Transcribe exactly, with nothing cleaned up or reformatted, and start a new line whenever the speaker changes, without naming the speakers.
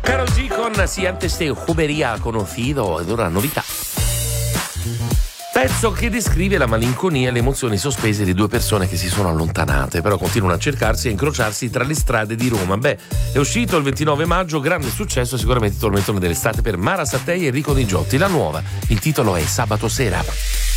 Karol G con Si antes te hubiera conocido, ed ora novità. Pezzo che descrive la malinconia e le emozioni sospese di due persone che si sono allontanate, però continuano a cercarsi e incrociarsi tra le strade di Roma. Beh, è uscito il ventinove maggio, grande successo, sicuramente il tormentone dell'estate per Mara Sattei e Enrico Nigiotti. La nuova, il titolo è Sabato sera.